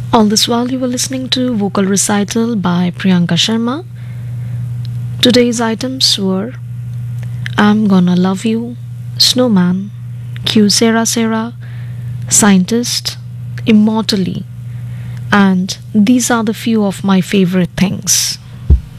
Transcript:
All this while you were listening to vocal recital by Priyanka Sharma. Today's items were I'm Gonna Love You, Snowman, Q Sera Sera, Scientist, Immortally, and these are the few of my favorite things.